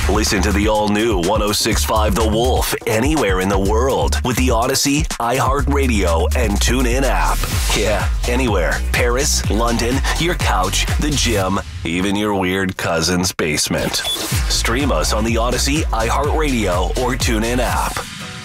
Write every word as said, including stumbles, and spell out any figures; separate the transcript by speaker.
Speaker 1: Listen to the all-new one oh six point five The Wolf anywhere in the world with the Odyssey, iHeartRadio, and TuneIn app. Yeah, anywhere. Paris, London, your couch, the gym, even your weird cousin's basement. Stream us on the Odyssey, iHeartRadio, or TuneIn app.